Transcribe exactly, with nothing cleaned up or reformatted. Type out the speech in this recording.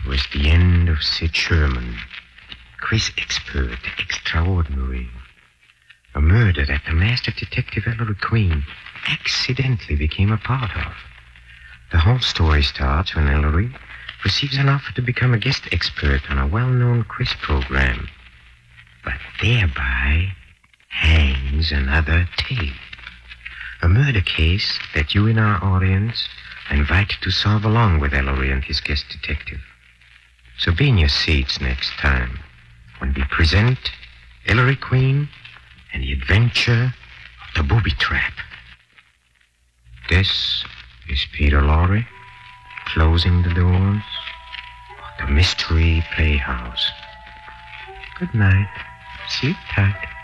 was the end of Sid Sherman, Chris expert extraordinary. A murder that the master detective Ellery Queen accidentally became a part of. The whole story starts when Ellery receives an offer to become a guest expert on a well-known Chris program, but thereby hangs another tape. A murder case that you in our audience are invited to solve along with Ellery and his guest detective. So be in your seats next time when we present Ellery Queen and the adventure of the booby trap. This is Peter Lorre, closing the doors of the Mystery Playhouse. Good night. Sleep tight.